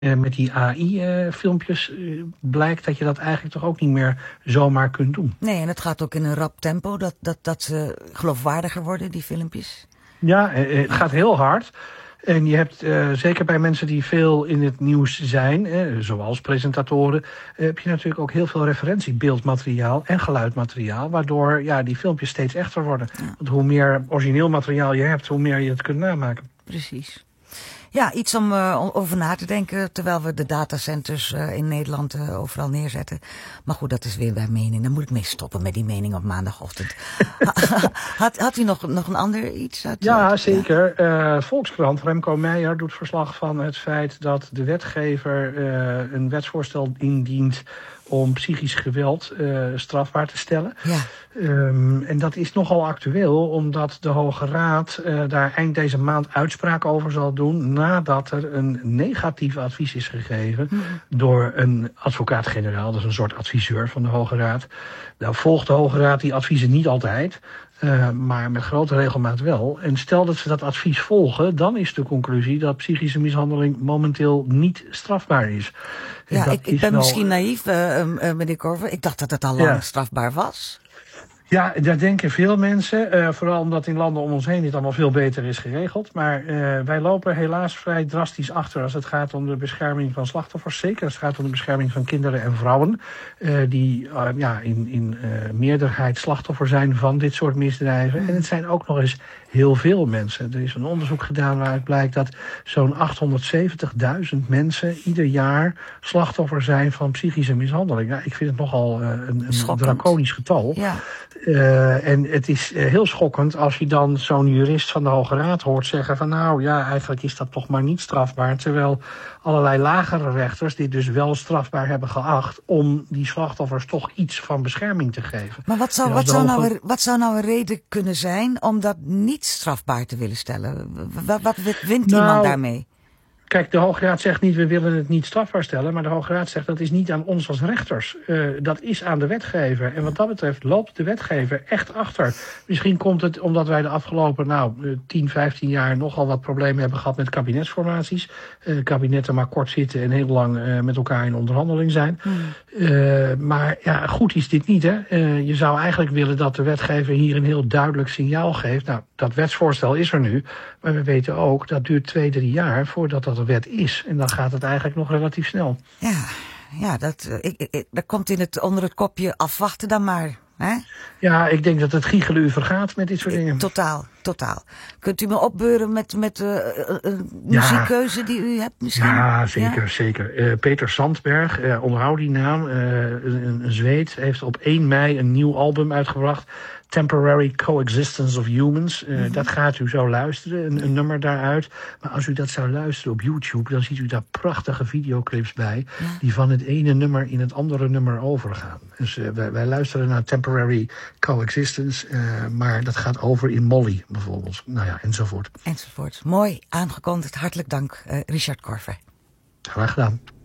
met die AI-filmpjes blijkt dat je dat eigenlijk toch ook niet meer zomaar kunt doen. Nee, en het gaat ook in een rap tempo, dat ze geloofwaardiger worden, die filmpjes. Ja, het gaat heel hard. En je hebt, zeker bij mensen die veel in het nieuws zijn, zoals presentatoren, heb je natuurlijk ook heel veel referentiebeeldmateriaal en geluidmateriaal, waardoor die filmpjes steeds echter worden. Ja. Want hoe meer origineel materiaal je hebt, hoe meer je het kunt namaken. Precies. Ja, iets om over na te denken, terwijl we de datacenters in Nederland overal neerzetten. Maar goed, dat is weer bij mening. Dan moet ik mee stoppen met die mening op maandagochtend. Had u nog een ander iets? Ja, zeker. Ja. Volkskrant, Remco Meijer, doet verslag van het feit dat de wetgever een wetsvoorstel indient om psychisch geweld strafbaar te stellen. Ja. En dat is nogal actueel, omdat de Hoge Raad daar eind deze maand uitspraak over zal doen, nadat er een negatief advies is gegeven door een advocaat-generaal, dus een soort adviseur van de Hoge Raad. Nou volgt de Hoge Raad die adviezen niet altijd, maar met grote regelmaat wel. En stel dat ze dat advies volgen, dan is de conclusie dat psychische mishandeling momenteel niet strafbaar is. Ja, ik ben misschien naïef, meneer Korver. Ik dacht dat het al lang strafbaar was. Ja, daar denken veel mensen. Vooral omdat in landen om ons heen dit allemaal veel beter is geregeld. Maar wij lopen helaas vrij drastisch achter als het gaat om de bescherming van slachtoffers. Zeker als het gaat om de bescherming van kinderen en vrouwen. Die in meerderheid slachtoffer zijn van dit soort misdrijven. En het zijn ook nog eens heel veel mensen. Er is een onderzoek gedaan waaruit blijkt dat zo'n 870.000 mensen ieder jaar slachtoffer zijn van psychische mishandeling. Nou, ik vind het nogal een draconisch getal. Ja. En het is heel schokkend als je dan zo'n jurist van de Hoge Raad hoort zeggen van nou ja, eigenlijk is dat toch maar niet strafbaar. Terwijl allerlei lagere rechters dit dus wel strafbaar hebben geacht om die slachtoffers toch iets van bescherming te geven. Maar wat zou nou een reden kunnen zijn om dat niet strafbaar te willen stellen? Wat wint iemand daarmee? Kijk, de Hoge Raad zegt niet, we willen het niet strafbaar stellen, maar de Hoge Raad zegt dat is niet aan ons als rechters. Dat is aan de wetgever. En wat dat betreft loopt de wetgever echt achter. Misschien komt het omdat wij de afgelopen 10, 15 jaar nogal wat problemen hebben gehad met kabinetsformaties. Kabinetten maar kort zitten en heel lang met elkaar in onderhandeling zijn. Maar ja, goed is dit niet, hè. Je zou eigenlijk willen dat de wetgever hier een heel duidelijk signaal geeft. Nou, dat wetsvoorstel is er nu, maar we weten ook dat duurt 2, 3 jaar voordat dat een wet is. En dan gaat het eigenlijk nog relatief snel. Ja, dat komt onder het kopje afwachten dan maar. Hè? Ja, ik denk dat het giechelen u vergaat met dit soort dingen. Totaal. Kunt u me opbeuren met muziekkeuze die u hebt misschien? Ja, zeker. Peter Sandberg, onthoud die naam. Een Zweed heeft op 1 mei een nieuw album uitgebracht. Temporary Coexistence of Humans. Dat gaat u zo luisteren, een nummer daaruit. Maar als u dat zou luisteren op YouTube, dan ziet u daar prachtige videoclips bij, die van het ene nummer in het andere nummer overgaan. Dus wij luisteren naar Temporary Coexistence, maar dat gaat over in Molly bijvoorbeeld. Nou ja, enzovoort. Mooi aangekondigd. Hartelijk dank, Richard Korver. Graag gedaan.